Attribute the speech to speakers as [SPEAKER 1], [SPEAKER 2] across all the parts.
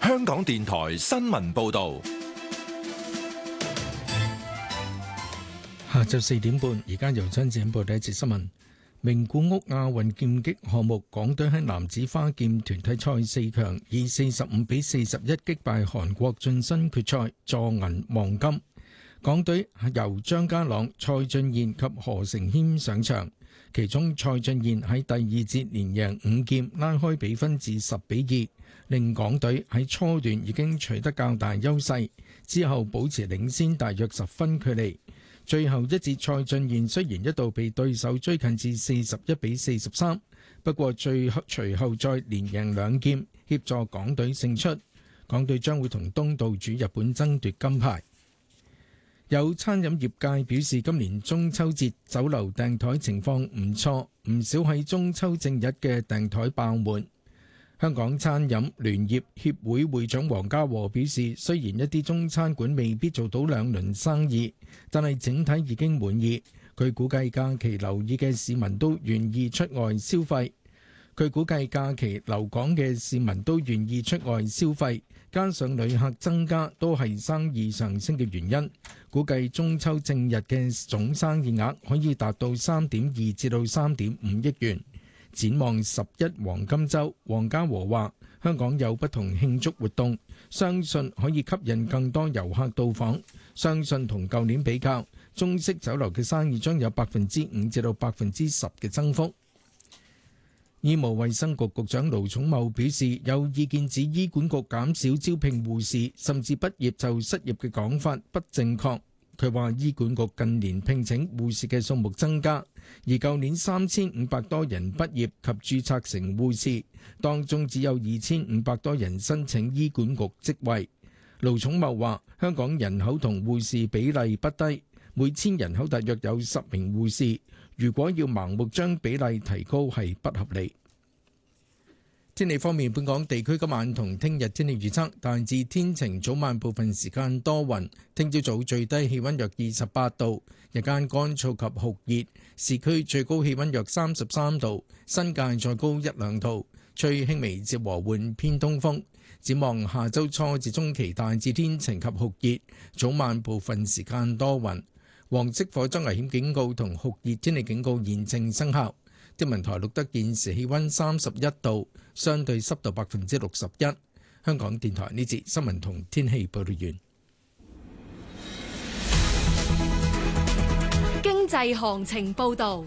[SPEAKER 1] 香港電台新聞報道。
[SPEAKER 2] 下晝4點半，而家由張子欣報第一節新聞。名古屋亞運劍擊項目，港隊喺男子花劍團體賽4強，以45比41擊敗韓國晉身決賽，助銀望金。港隊由張家朗、蔡俊彥及何成謙上場，其中蔡俊彥喺第二節連贏5劍，拉開比分至10比2，令港隊喺初段已經取得較大優勢，之後保持領先大約10分距離。最後一節蔡俊彥雖然一度被對手追近至41比43，不過隨後再連贏2劍，協助港隊勝出。港隊將會同東道主日本爭奪金牌。有餐飲業界表示，今年中秋節酒樓訂台情況唔錯，唔少喺中秋正日嘅訂台爆滿。香港餐飲聯業協會會長黃家和表示，雖然一啲中餐館未必做到2輪生意，但係整體已經滿意。佢估計假期留意嘅市民都願意出外消費。佢估計假期留港嘅市民都願意出外消費，加上旅客增加都係生意上升嘅原因。估計中秋正日嘅總生意額可以達到3.2至到3.5億元。展望11黃金週，黃家和話：香港有不同慶祝活動，相信可以吸引更多遊客到訪。相信同舊年比較，中式酒樓嘅生意將有5%至到10%嘅增幅。醫務衛生局局長盧寵茂表示，有意見指醫管局減少招聘護士，甚至畢業就失業嘅講法不正確。佢話醫管局近年聘請護士嘅數目增加，而舊年3500多人畢業及註冊成護士，當中只有2500多人申請醫管局職位。盧寵茂話：香港人口同護士比例不低，每1000人口大約有10名護士，如果要盲目將比例提高係不合理。天氣方面，本港地區今晚同聽日天氣預測大致天晴，早晚部分時間多雲。聽朝早最低氣溫約28度，日間乾燥及酷熱，市區最高氣溫約33度，新界再高1-2度，吹輕微至和緩偏東風。展望下周初至中期大致天晴及酷熱，早晚部分時間多雲。黃色火災危險警告同酷熱天氣警告現正生效。天文台錄得現時氣溫31度，相對濕度61%。香港電台呢節新聞同天氣報道完。
[SPEAKER 3] 經濟行情報道。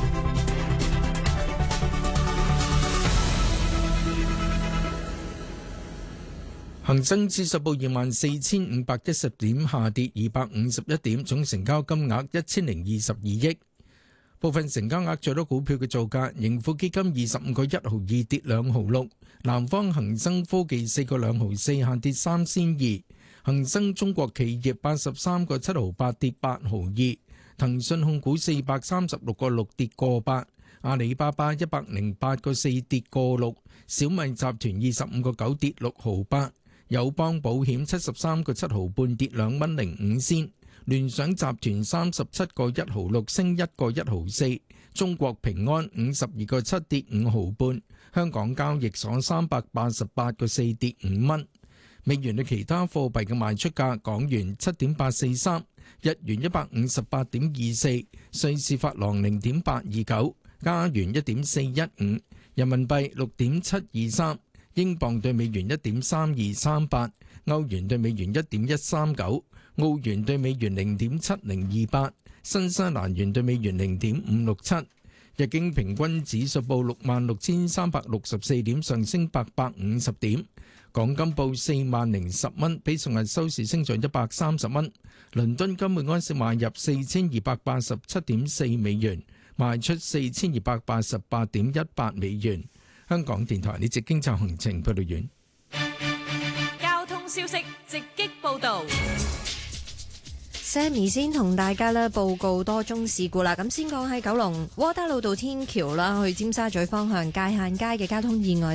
[SPEAKER 2] 恒生指數報24,510點，下跌251點，總成交金額1022億。部分成交額最多股票嘅造價：盈富基金25個1毫2跌2毫6，南方恒生科技4個2毫4下跌3仙2，恒生中國企業83個7毫8跌8毫2，騰訊控股436個6跌個8，阿里巴巴108個4跌個6，小米集團25個9跌6毫8，友邦保險73個7毫半跌2蚊05仙。聯想集團37個1毫6升1個1毫4，中國平安52個7跌5毫半，香港交易所388個4跌5蚊。美元對其他貨幣嘅賣出價：港元7.843，日元158.24，瑞士法郎0.829，加元1.415，人民幣6.723，英鎊對美元1.3238，歐元對美元1.139。澳元對美元0.7028，新西蘭元對美元0.567，日經平均指數報66,364點，上升850點。港金報40,010蚊，比上日收市升咗130蚊。倫敦金每安士買入4287.4美元，賣出4288.18美元。香港電台呢節經濟行情報道完。
[SPEAKER 3] 交通消息直擊報道。
[SPEAKER 4] Sammy 先同大家咧報告多宗事故啦。咁先講喺九龍窩打老道天橋啦，去尖沙咀方向界限街嘅交通意外。